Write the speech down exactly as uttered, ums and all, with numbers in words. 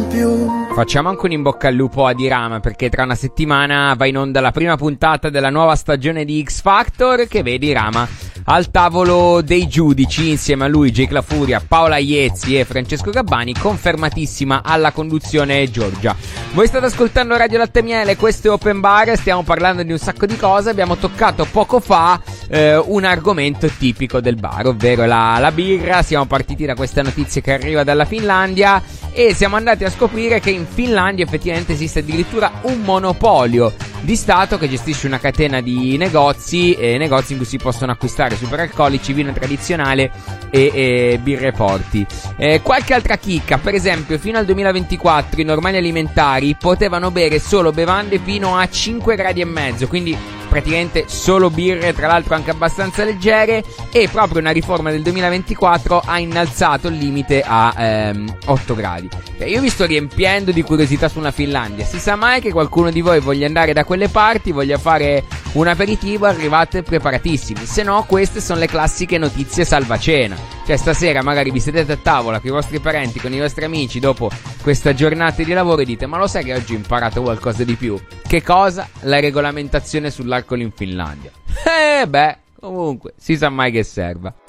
più. Facciamo anche un in bocca al lupo a Dirama, perché tra una settimana va in onda la prima puntata della nuova stagione di X Factor, che vede Dirama al tavolo dei giudici, insieme a lui Jake La Furia, Paola Iezzi e Francesco Gabbani, confermatissima alla conduzione Giorgia. Voi state ascoltando Radio Latte Miele, questo è Open Bar, stiamo parlando di un sacco di cose, abbiamo toccato poco fa eh, un argomento tipico del bar, ovvero la, la birra. Siamo partiti da questa notizia che arriva dalla Finlandia e siamo andati a scoprire che in Finlandia effettivamente esiste addirittura un monopolio di Stato che gestisce una catena di negozi, eh, negozi in cui si possono acquistare superalcolici, vino tradizionale e, e birre forti. Eh, qualche altra chicca, per esempio fino al duemilaventiquattro i normali alimentari potevano bere solo bevande fino a cinque gradi e mezzo, quindi praticamente solo birre, tra l'altro anche abbastanza leggere, e proprio una riforma del duemilaventiquattro ha innalzato il limite a ehm, otto gradi. Cioè, io vi sto riempiendo di curiosità sulla Finlandia, si sa mai che qualcuno di voi voglia andare da quelle parti, voglia fare un aperitivo, arrivate preparatissimi, se no queste sono le classiche notizie salvacena. Cioè stasera magari vi sedete a tavola con i vostri parenti, con i vostri amici dopo questa giornata di lavoro e dite: ma lo sai che oggi ho imparato qualcosa di più? Che cosa? La regolamentazione sull'alcol in Finlandia. Eh beh, comunque si sa mai che serva.